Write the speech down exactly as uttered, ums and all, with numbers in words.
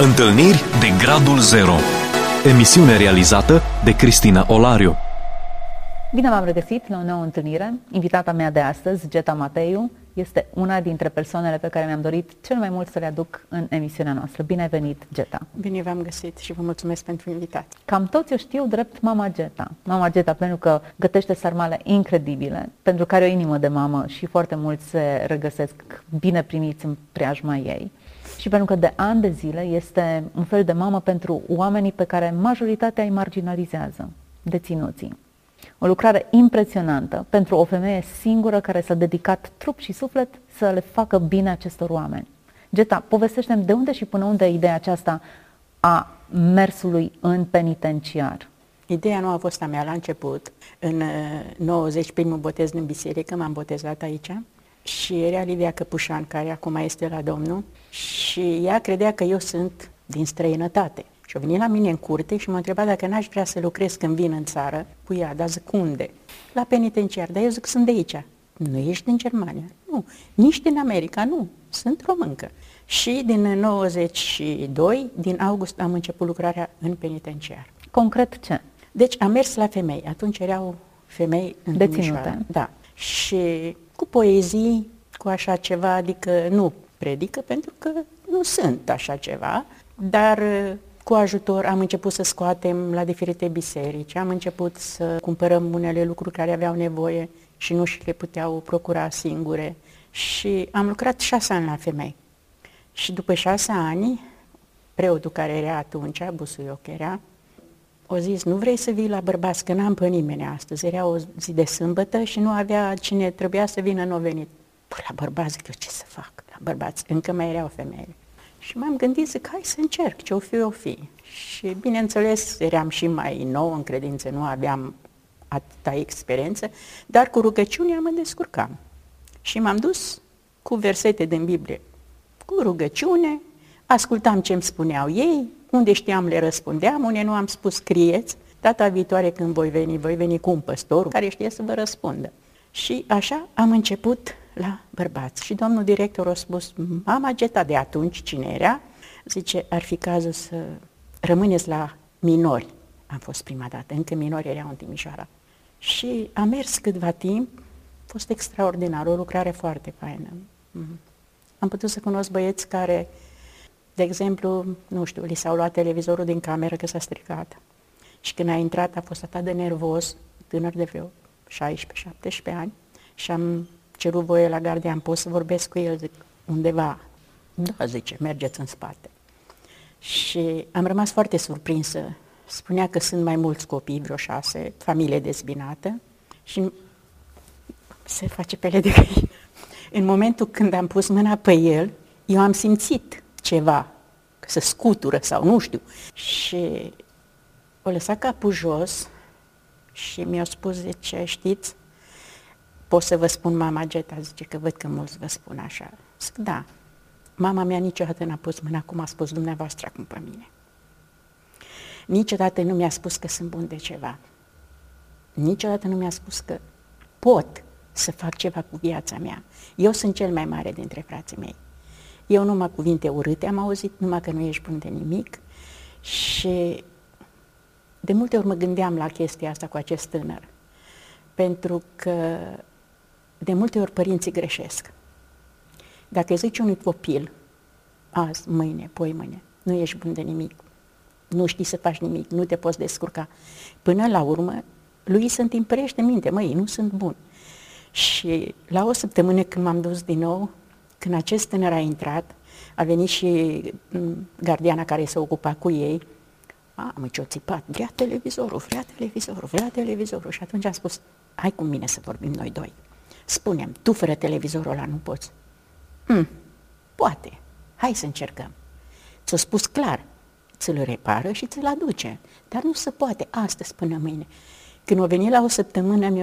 Întâlniri de Gradul Zero. Emisiune realizată de Cristina Olariu. Bine v-am regăsit la o nouă întâlnire. Invitata mea de astăzi, Geta Mateiu, este una dintre persoanele pe care mi-am dorit cel mai mult să le aduc în emisiunea noastră. Bine ai venit, Geta! Bine v-am găsit și vă mulțumesc pentru invitație. Cam toți o știu drept mama Geta. Mama Geta pentru că gătește sarmale incredibile, pentru că are o inimă de mamă și foarte mulți se regăsesc bine primiți în preajma ei. Și pentru că de ani de zile este un fel de mamă pentru oamenii pe care majoritatea îi marginalizează, deținuții. O lucrare impresionantă pentru o femeie singură care s-a dedicat trup și suflet să le facă bine acestor oameni. Geta, povestește-mi de unde și până unde ideea aceasta a mersului în penitenciar? Ideea nu a fost a mea la început. În nouăzeci, primul botez în biserică, m-am botezat aici. Și era Livia Căpușan, care acum este la Domnul, și ea credea că eu sunt din străinătate. Și a venit la mine în curte și m-a întrebat dacă n-aș vrea să lucrez când vin în țară cu ea. Dar zic, unde? La penitenciar. Dar eu zic, sunt de aici. Nu ești din Germania? Nu. Nici din America? Nu. Sunt româncă. Și din nouăzeci și doi, din august, am început lucrarea în penitenciar. Concret ce? Deci am mers la femei. Atunci erau femei în deținute. Da. Și cu poezii, cu așa ceva, adică nu predică, pentru că nu sunt așa ceva, dar cu ajutor am început să scoatem la diferite biserici, am început să cumpărăm unele lucruri care aveau nevoie și nu și le puteau procura singure. Și am lucrat șase ani la femei. Și după șase ani, preotul care era atunci, Busuioc era, o zis, nu vrei să vii la bărbați, că n-am pe nimeni astăzi. Era o zi de sâmbătă și nu avea cine trebuia să vină, nu a venit. Păi la bărbați, zic eu, ce să fac? La bărbați, încă mai erau femeile. Și m-am gândit, zic, hai să încerc, ce o fi, o fi. Și bineînțeles, eram și mai nou în credință, nu aveam atâta experiență, dar cu rugăciunea mă descurcam. Și m-am dus cu versete din Biblie, cu rugăciune, ascultam ce îmi spuneau ei, unde știam le răspundeam, unde nu am spus scrieți, data viitoare când voi veni, voi veni cu un păstor care știe să vă răspundă. Și așa am început la bărbați. Și domnul director a spus, mama Geta de atunci, cine era, zice, ar fi cazul să rămâneți la minori. Am fost prima dată, încă minori erau în Timișoara. Și am mers câtva timp, a fost extraordinar, o lucrare foarte faină. Am putut să cunosc băieți care, de exemplu, nu știu, li s-au luat televizorul din cameră că s-a stricat. Și când a intrat a fost atât de nervos, tânăr de vreo șaisprezece șaptesprezece ani, și am cerut voie la gardian, pot să vorbesc cu el, zic, undeva. Da, zice, mergeți în spate. Și am rămas foarte surprinsă. Spunea că sunt mai mulți copii, vreo șase, familie dezbinată, și se face pele de găină. În momentul când am pus mâna pe el, eu am simțit ceva, că se scutură sau nu știu. Și o lăsat capul jos și mi-a spus, zice, știți, pot să vă spun mama Geta, zice, că văd că mulți vă spun așa. Zic, da, mama mea niciodată n-a pus mâna cum a spus dumneavoastră acum pe mine. Niciodată nu mi-a spus că sunt bun de ceva. Niciodată nu mi-a spus că pot să fac ceva cu viața mea. Eu sunt cel mai mare dintre frații mei. Eu numai cuvinte urâte am auzit, numai că nu ești bun de nimic. Și de multe ori mă gândeam la chestia asta cu acest tânăr. Pentru că de multe ori părinții greșesc. Dacă îi zici unui copil, azi, mâine, poi mâine, nu ești bun de nimic, nu știi să faci nimic, nu te poți descurca, până la urmă, lui se întimpărește minte, măi, nu sunt bun. Și la o săptămână când m-am dus din nou, când acest tânăr a intrat, a venit și gardiana care se ocupa cu ei, mamă, ce-o țipat, vrea televizorul, vrea televizorul, vrea televizorul. Și atunci am spus, hai cu mine să vorbim noi doi. Spune-mi, tu fără televizorul ăla nu poți? Hmm, poate, hai să încercăm. Ți-o spus clar, ți-l repară și ți-l aduce, dar nu se poate astăzi până mâine. Când a venit la o săptămână, mi-a